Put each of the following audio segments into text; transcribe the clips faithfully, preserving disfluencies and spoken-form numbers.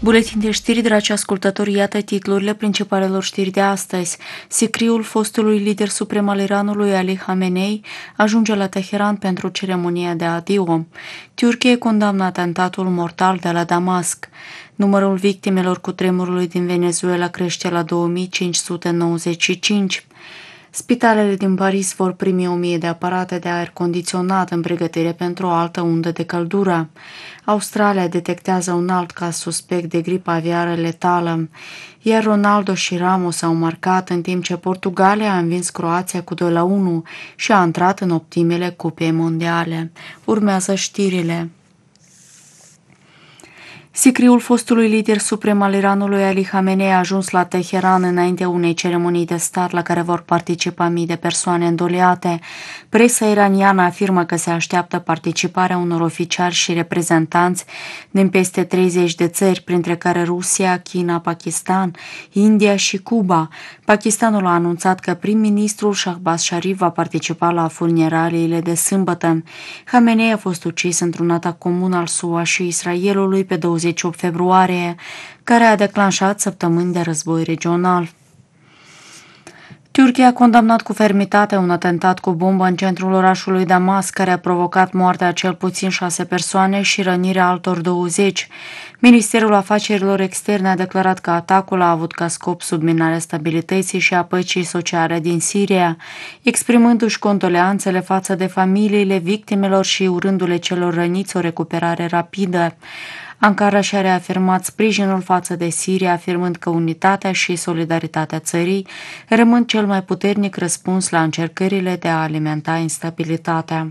Buletin de știri, dragi ascultători, iată titlurile principalelor știri de astăzi. Sicriul fostului lider suprem al Iranului, Ali Khamenei, ajunge la Teheran pentru ceremonia de adio. Turcia condamnă atentatul mortal de la Damasc. Numărul victimelor cutremurului din Venezuela crește la două mii cinci sute nouăzeci și cinci. Spitalele din Paris vor primi o mie de aparate de aer condiționat în pregătire pentru o altă undă de căldură. Australia detectează un alt caz suspect de gripă aviară letală, iar Ronaldo și Ramos au marcat în timp ce Portugalia a învins Croația cu doi la unu și a intrat în optimele cupei mondiale. Urmează știrile. Sicriul fostului lider suprem al Iranului, Ali Khamenei, a ajuns la Teheran înaintea unei ceremonii de stat la care vor participa mii de persoane îndoliate. Presa iraniană afirmă că se așteaptă participarea unor oficiali și reprezentanți din peste treizeci de țări, printre care Rusia, China, Pakistan, India și Cuba. Pakistanul a anunțat că prim-ministrul Shahbaz Sharif va participa la funeraliile de sâmbătă. Khamenei a fost ucis într-un atac comun al S U A și Israelului pe douăzeci și opt februarie, care a declanșat săptămâni de război regional. Turcia a condamnat cu fermitate un atentat cu bombă în centrul orașului Damasc, care a provocat moartea a cel puțin șase persoane și rănirea altor douăzeci. Ministerul Afacerilor Externe a declarat că atacul a avut ca scop subminarea stabilității și a păcii sociale din Siria, exprimându-și condoleanțele față de familiile victimelor și urându-le celor răniți o recuperare rapidă. Ankara și-a reafirmat sprijinul față de Siria, afirmând că unitatea și solidaritatea țării rămân cel mai puternic răspuns la încercările de a alimenta instabilitatea.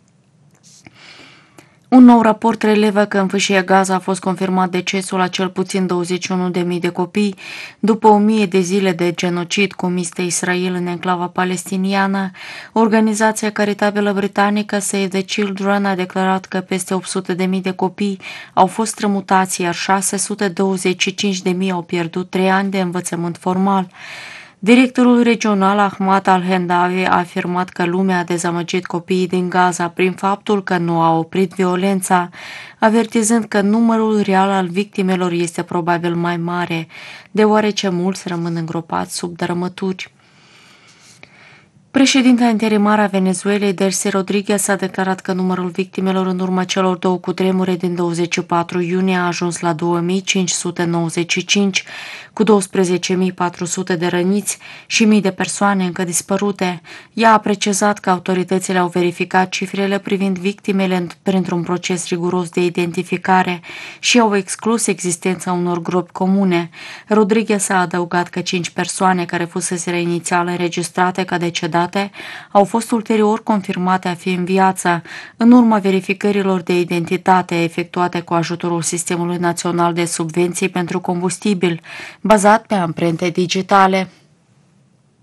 Un nou raport relevă că în fâșia Gaza a fost confirmat decesul a cel puțin douăzeci și unu de mii de copii după o mie de zile de genocid comis de Israel în enclava palestiniană. Organizația caritabilă britanică Save the Children a declarat că peste opt sute de mii de copii au fost strămutați, iar șase sute douăzeci și cinci de mii au pierdut trei ani de învățământ formal. Directorul regional Ahmad Al-Hendawi a afirmat că lumea a dezamăgit copiii din Gaza prin faptul că nu a oprit violența, avertizând că numărul real al victimelor este probabil mai mare, deoarece mulți rămân îngropați sub dărâmături. Președinta interimară a Venezuelei, Delcy Rodriguez, a declarat că numărul victimelor în urma celor două cutremure din douăzeci și patru iunie a ajuns la două mii cinci sute nouăzeci și cinci, cu douăsprezece mii patru sute de răniți și mii de persoane încă dispărute. Ea a precizat că autoritățile au verificat cifrele privind victimele printr-un proces riguros de identificare și au exclus existența unor gropi comune. Rodriguez a adăugat că cinci persoane care fuseseră inițial înregistrate ca decedate au fost ulterior confirmate a fi în viață, în urma verificărilor de identitate efectuate cu ajutorul Sistemului Național de Subvenții pentru Combustibil, bazat pe amprente digitale.